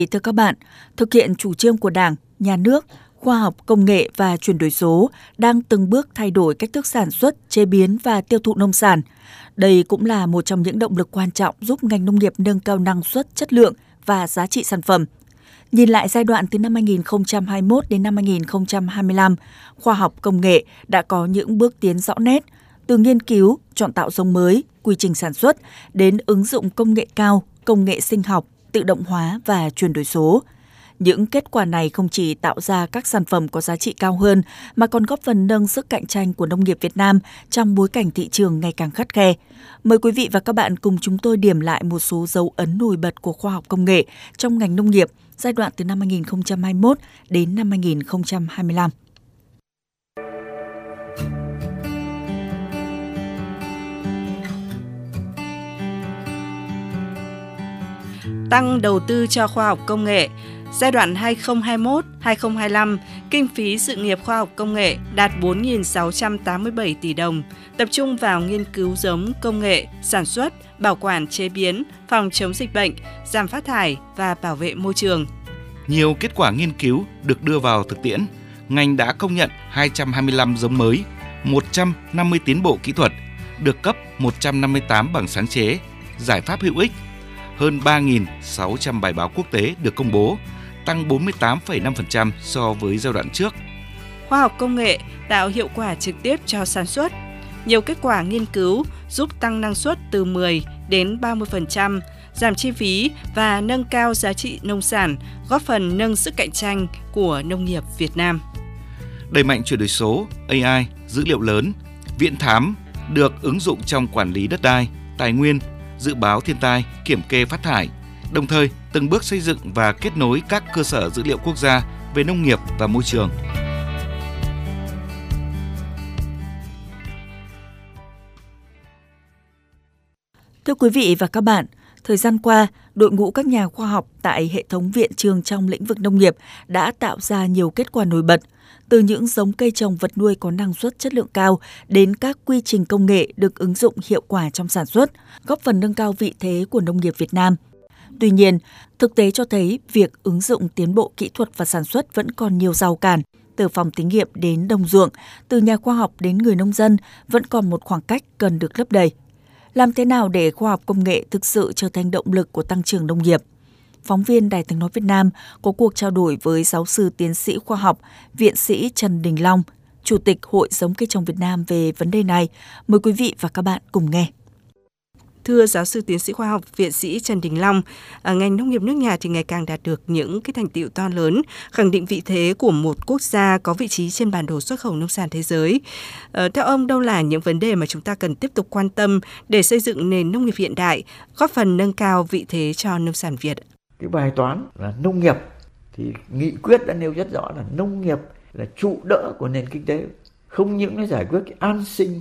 Thưa các bạn, thực hiện chủ trương của Đảng, Nhà nước, khoa học, công nghệ và chuyển đổi số đang từng bước thay đổi cách thức sản xuất, chế biến và tiêu thụ nông sản. Đây cũng là một trong những động lực quan trọng giúp ngành nông nghiệp nâng cao năng suất, chất lượng và giá trị sản phẩm. Nhìn lại giai đoạn từ năm 2021 đến năm 2025, khoa học công nghệ đã có những bước tiến rõ nét, từ nghiên cứu, chọn tạo giống mới, quy trình sản xuất đến ứng dụng công nghệ cao, công nghệ sinh học, tự động hóa và chuyển đổi số. Những kết quả này không chỉ tạo ra các sản phẩm có giá trị cao hơn mà còn góp phần nâng sức cạnh tranh của nông nghiệp Việt Nam trong bối cảnh thị trường ngày càng khắt khe. Mời quý vị và các bạn cùng chúng tôi điểm lại một số dấu ấn nổi bật của khoa học công nghệ trong ngành nông nghiệp giai đoạn từ năm 2021 đến năm 2025. Tăng đầu tư cho khoa học công nghệ. Giai đoạn 2021-2025, kinh phí sự nghiệp khoa học công nghệ đạt 4.687 tỷ đồng, tập trung vào nghiên cứu giống, công nghệ, sản xuất, bảo quản chế biến, phòng chống dịch bệnh, giảm phát thải và bảo vệ môi trường. Nhiều kết quả nghiên cứu được đưa vào thực tiễn. Ngành đã công nhận 225 giống mới, 150 tiến bộ kỹ thuật, được cấp 158 bằng sáng chế, giải pháp hữu ích. Hơn 3.600 bài báo quốc tế được công bố, tăng 48,5% so với giai đoạn trước. Khoa học công nghệ tạo hiệu quả trực tiếp cho sản xuất. Nhiều kết quả nghiên cứu giúp tăng năng suất từ 10 đến 30%, giảm chi phí và nâng cao giá trị nông sản, góp phần nâng sức cạnh tranh của nông nghiệp Việt Nam. Đẩy mạnh chuyển đổi số, AI, dữ liệu lớn, viễn thám được ứng dụng trong quản lý đất đai, tài nguyên, dự báo thiên tai, kiểm kê phát thải, đồng thời từng bước xây dựng và kết nối các cơ sở dữ liệu quốc gia về nông nghiệp và môi trường. Thưa quý vị và các bạn, thời gian qua, đội ngũ các nhà khoa học tại hệ thống viện trường trong lĩnh vực nông nghiệp đã tạo ra nhiều kết quả nổi bật, từ những giống cây trồng vật nuôi có năng suất chất lượng cao đến các quy trình công nghệ được ứng dụng hiệu quả trong sản xuất, góp phần nâng cao vị thế của nông nghiệp Việt Nam. Tuy nhiên, thực tế cho thấy việc ứng dụng tiến bộ kỹ thuật và sản xuất vẫn còn nhiều rào cản. Từ phòng thí nghiệm đến đồng ruộng, từ nhà khoa học đến người nông dân vẫn còn một khoảng cách cần được lấp đầy. Làm thế nào để khoa học công nghệ thực sự trở thành động lực của tăng trưởng nông nghiệp? Phóng viên Đài Tiếng nói Việt Nam có cuộc trao đổi với giáo sư tiến sĩ khoa học, viện sĩ Trần Đình Long, Chủ tịch Hội giống cây trồng Việt Nam về vấn đề này. Mời quý vị và các bạn cùng nghe. Thưa giáo sư tiến sĩ khoa học, viện sĩ Trần Đình Long, ngành nông nghiệp nước nhà thì ngày càng đạt được những cái thành tựu to lớn, khẳng định vị thế của một quốc gia có vị trí trên bản đồ xuất khẩu nông sản thế giới. Theo ông, đâu là những vấn đề mà chúng ta cần tiếp tục quan tâm để xây dựng nền nông nghiệp hiện đại, góp phần nâng cao vị thế cho nông sản Việt? Cái bài toán là nông nghiệp thì nghị quyết đã nêu rất rõ là nông nghiệp là trụ đỡ của nền kinh tế, không những nó giải quyết cái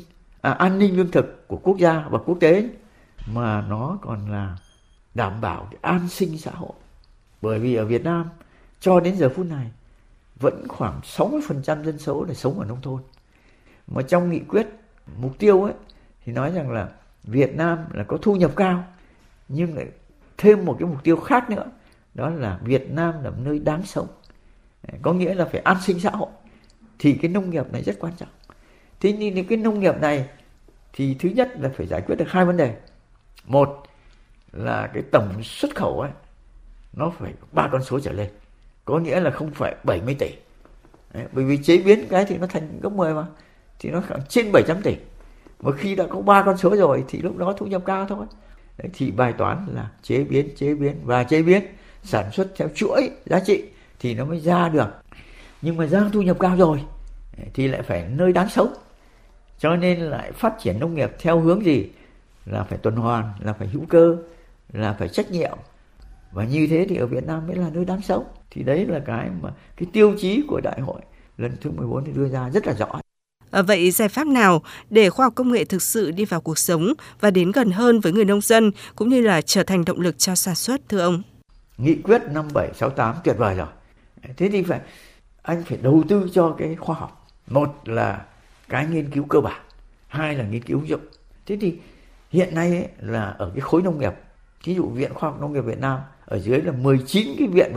an ninh lương thực của quốc gia và quốc tế, mà nó còn là đảm bảo cái an sinh xã hội. Bởi vì ở Việt Nam cho đến giờ phút này vẫn khoảng 60% dân số là sống ở nông thôn. Mà trong nghị quyết mục tiêu ấy thì nói rằng là Việt Nam là có thu nhập cao, nhưng lại thêm một cái mục tiêu khác nữa, đó là Việt Nam là nơi đáng sống. Có nghĩa là phải an sinh xã hội. Thì cái nông nghiệp này rất quan trọng. Thế nhưng cái nông nghiệp này thì thứ nhất là phải giải quyết được hai vấn đề. Một là cái tổng xuất khẩu ấy nó phải 3 con số trở lên, có nghĩa là không phải 70 tỷ. Đấy, bởi vì chế biến cái thì nó thành gấp 10 mà, thì nó khoảng trên 700 tỷ. Mà khi đã có 3 con số rồi thì lúc đó thu nhập cao thôi. Đấy, thì bài toán là chế biến, sản xuất theo chuỗi giá trị thì nó mới ra được. Nhưng mà ra thu nhập cao rồi thì lại phải nơi đáng sống. Cho nên lại phát triển nông nghiệp theo hướng gì? Là phải tuần hoàn, là phải hữu cơ, là phải trách nhiệm. Và như thế thì ở Việt Nam mới là nơi đáng sống. Thì đấy là cái tiêu chí của đại hội lần thứ 14 thì đưa ra rất là rõ. Vậy giải pháp nào để khoa học công nghệ thực sự đi vào cuộc sống và đến gần hơn với người nông dân cũng như là trở thành động lực cho sản xuất, thưa ông? Nghị quyết 5768 tuyệt vời rồi. Thế thì anh phải đầu tư cho cái khoa học. Một là cái nghiên cứu cơ bản, hai là nghiên cứu ứng dụng. Thế thì hiện nay ấy, là ở cái khối nông nghiệp, ví dụ Viện Khoa học Nông nghiệp Việt Nam ở dưới là 19 cái viện